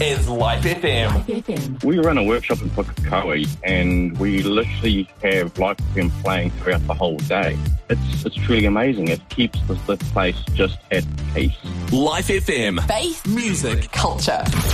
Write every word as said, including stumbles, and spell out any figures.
is Life F M. Life F M. We run a workshop in Pukekohe and we literally have Life F M playing throughout the whole day. It's it's truly amazing. It keeps this, this place just at peace. Life F M. Faith, Music. culture.